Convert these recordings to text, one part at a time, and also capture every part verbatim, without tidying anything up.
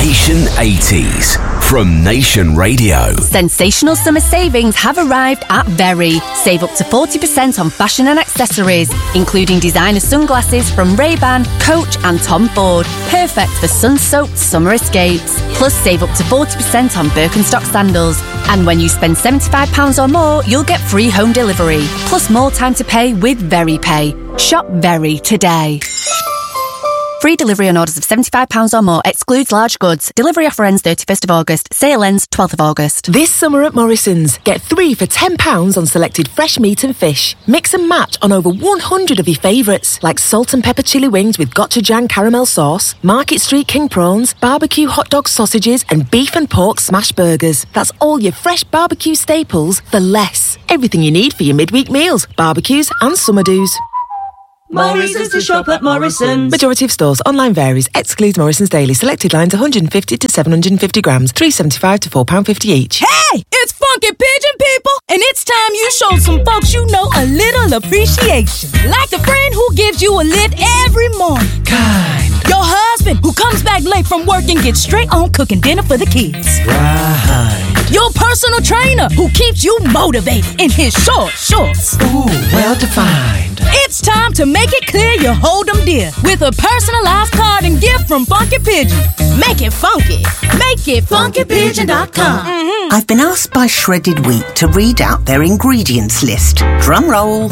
Nation eighties from Nation Radio. Sensational summer savings have arrived at Very. Save up to forty percent on fashion and accessories, including designer sunglasses from Ray-Ban, Coach and Tom Ford. Perfect for sun-soaked summer escapes. Plus, save up to forty percent on Birkenstock sandals. And when you spend seventy-five pounds or more, you'll get free home delivery. Plus, more time to pay with Very Pay. Shop Very today. Free delivery on orders of seventy-five pounds or more. Excludes large goods. Delivery offer ends thirty-first of August. Sale ends twelfth of August. This summer at Morrison's, get three for ten pounds on selected fresh meat and fish. Mix and match on over one hundred of your favourites, like salt and pepper chili wings with gochujang caramel sauce, Market Street king prawns, barbecue hot dog sausages, and beef and pork smash burgers. That's all your fresh barbecue staples for less. Everything you need for your midweek meals, barbecues and summer do's. Morrison's to shop at Morrison's. Majority of stores. Online varies. Excludes Morrison's Daily. Selected lines one hundred fifty to seven hundred fifty grams. three pounds seventy-five to four pounds fifty each. Hey! It's Funky Pigeon, people! And it's time you show some folks you know a little appreciation. Like the friend who gives you a lift every morning. Kind. Your husband who comes back late from work and gets straight on cooking dinner for the kids. Right. Your personal trainer who keeps you motivated in his short shorts. Ooh, well defined. It's time to make it clear you hold them dear with a personalized card and gift from Funky Pigeon. Make it funky. Make it funky pigeon dot com. Mm-hmm. I've been asked by Shredded Wheat to read out their ingredients list. Drum roll.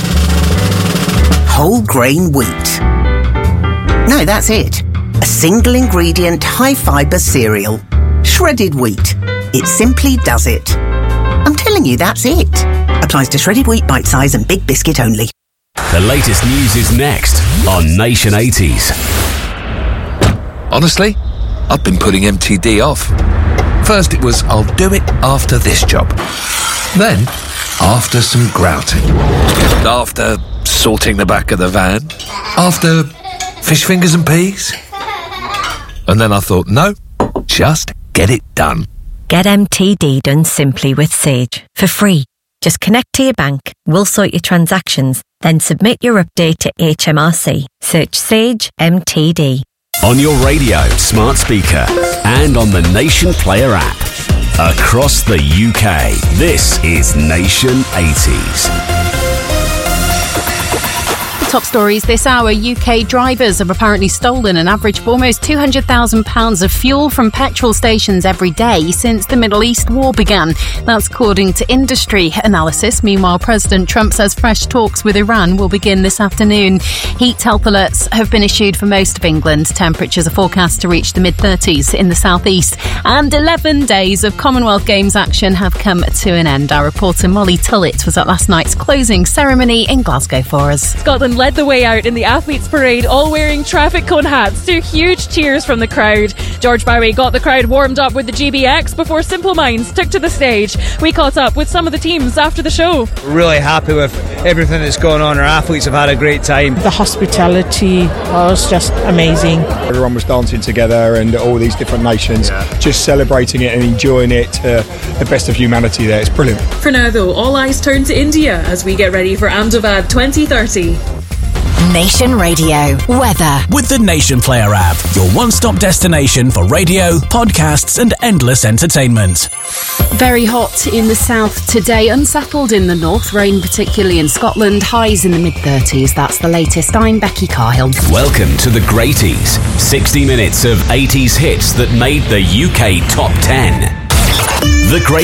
Whole grain wheat. No, that's it. A single ingredient high fibre cereal. Shredded wheat. It simply does it. I'm telling you, that's it. Applies to shredded wheat, bite size and big biscuit only. The latest news is next on Nation eighties. Honestly, I've been putting M T D off. First it was, I'll do it after this job. Then, after some grouting. After sorting the back of the van. After fish fingers and peas. And then I thought, no, just get it done. Get M T D done simply with Sage for free. Just connect to your bank, we'll sort your transactions, then submit your update to H M R C. Search Sage M T D. On your radio, smart speaker, and on the Nation Player app. Across the U K, this is Nation eighties. Top stories this hour. U K drivers have apparently stolen an average of almost two hundred thousand pounds of fuel from petrol stations every day since the Middle East war began. That's according to industry analysis. Meanwhile, President Trump says fresh talks with Iran will begin this afternoon. Heat health alerts have been issued for most of England. Temperatures are forecast to reach the mid-thirties in the southeast. And eleven days of Commonwealth Games action have come to an end. Our reporter Molly Tullett was at last night's closing ceremony in Glasgow for us. Scotland led the way out in the athletes' parade, all wearing traffic cone hats to huge cheers from the crowd. George Bowie got the crowd warmed up with the G B X before Simple Minds took to the stage. We caught up with some of the teams after the show. We're really happy with everything that's going on. Our athletes have had a great time. The hospitality was just amazing. Everyone was dancing together and all these different nations, yeah. just celebrating it and enjoying it to the best of humanity there. It's brilliant. For now though, all eyes turn to India as we get ready for Ahmedabad twenty thirty. Nation Radio weather with the Nation Player app, your one-stop destination for radio, podcasts and endless entertainment. Very hot in the south today, unsettled in the north, rain particularly in Scotland, highs in the mid-thirties. That's the latest. I'm Becky Cahill. Welcome to the Greaties, sixty minutes of eighties hits that made the U K top ten. The Great